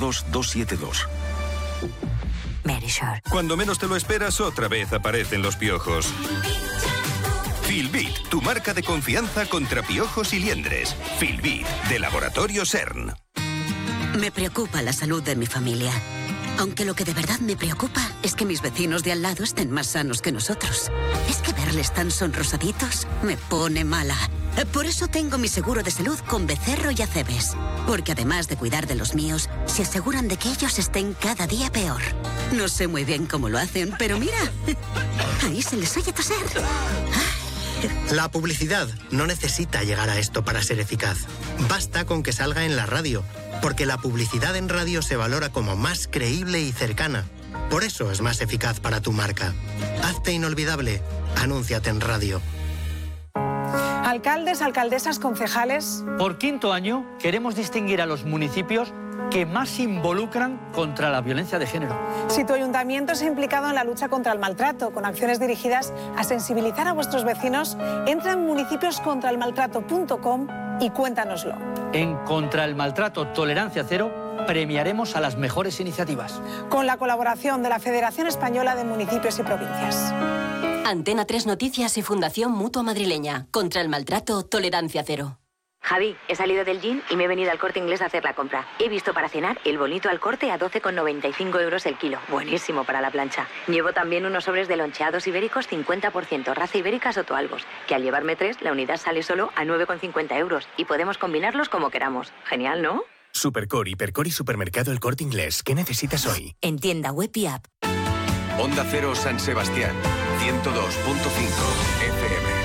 272. Merisure. Cuando menos te lo esperas, otra vez aparecen los piojos. Filbit, tu marca de confianza contra piojos y liendres. Filbit, de Laboratorio CERN. Me preocupa la salud de mi familia. Aunque lo que de verdad me preocupa es que mis vecinos de al lado estén más sanos que nosotros. Es que verles tan sonrosaditos me pone mala. Por eso tengo mi seguro de salud con Becerro y Acebes. Porque además de cuidar de los míos, se aseguran de que ellos estén cada día peor. No sé muy bien cómo lo hacen, pero mira, ahí se les oye toser. La publicidad no necesita llegar a esto para ser eficaz. Basta con que salga en la radio, porque la publicidad en radio se valora como más creíble y cercana. Por eso es más eficaz para tu marca. Hazte inolvidable. Anúnciate en radio. Alcaldes, alcaldesas, concejales. Por quinto año queremos distinguir a los municipios que más se involucran contra la violencia de género. Si tu ayuntamiento se ha implicado en la lucha contra el maltrato, con acciones dirigidas a sensibilizar a vuestros vecinos, entra en municipioscontraelmaltrato.com y cuéntanoslo. En Contra el Maltrato Tolerancia Cero premiaremos a las mejores iniciativas. Con la colaboración de la Federación Española de Municipios y Provincias. Antena 3 Noticias y Fundación Mutua Madrileña. Contra el Maltrato Tolerancia Cero. Javi, he salido del gym y me he venido al Corte Inglés a hacer la compra. He visto para cenar el bonito al corte a 12,95 euros el kilo. Buenísimo para la plancha. Llevo también unos sobres de loncheados ibéricos 50%, raza ibérica Sotoalbos, que al llevarme 3, la unidad sale solo a 9,50 euros y podemos combinarlos como queramos. Genial, ¿no? Supercor, Hipercor y Supermercado El Corte Inglés. ¿Qué necesitas hoy? En tienda web y app. Onda Cero San Sebastián, 102.5 FM.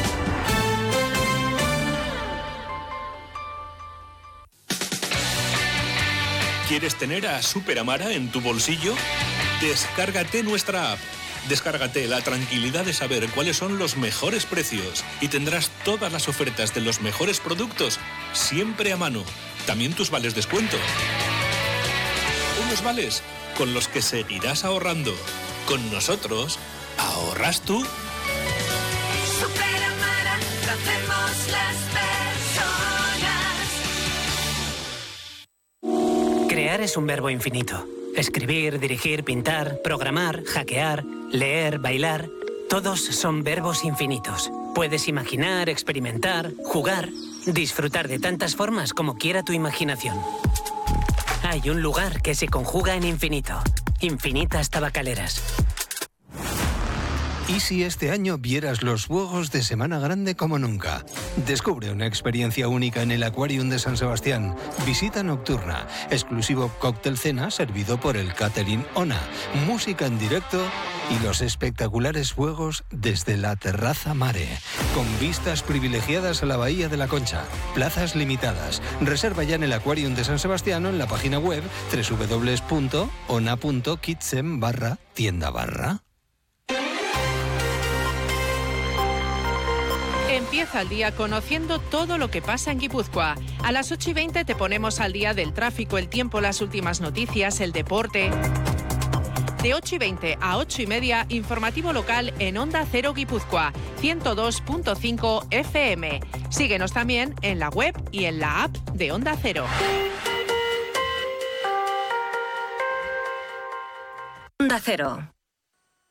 ¿Quieres tener a Super Amara en tu bolsillo? Descárgate nuestra app. Descárgate la tranquilidad de saber cuáles son los mejores precios y tendrás todas las ofertas de los mejores productos siempre a mano. También tus vales descuento. Unos vales con los que seguirás ahorrando. Con nosotros, ¿ahorras tú? Super Amara, lo hacemos las personas. Crear es un verbo infinito. Escribir, dirigir, pintar, programar, hackear, leer, bailar... Todos son verbos infinitos. Puedes imaginar, experimentar, jugar, disfrutar de tantas formas como quiera tu imaginación. Hay un lugar que se conjuga en infinito. Infinitas Tabacaleras. ¿Y si este año vieras los fuegos de Semana Grande como nunca? Descubre una experiencia única en el Aquarium de San Sebastián. Visita nocturna, exclusivo cóctel cena servido por el Catering ONA, música en directo y los espectaculares fuegos desde la terraza Mare, con vistas privilegiadas a la Bahía de la Concha. Plazas limitadas. Reserva ya en el Aquarium de San Sebastián o en la página web www.ona.kitsen/tienda/. Empieza el día conociendo todo lo que pasa en Guipúzcoa. A las 8:20 te ponemos al día del tráfico, el tiempo, las últimas noticias, el deporte. De 8:20 a 8:30, informativo local en Onda Cero Guipúzcoa, 102.5 FM. Síguenos también en la web y en la app de Onda Cero. Onda Cero.